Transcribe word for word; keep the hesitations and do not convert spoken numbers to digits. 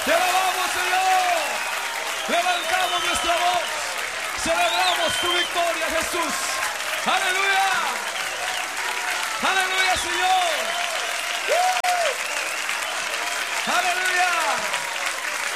Te alabamos, Señor. Levantamos nuestra voz. Celebramos tu victoria, Jesús. Aleluya. Aleluya, Señor. ¡Uh! Aleluya.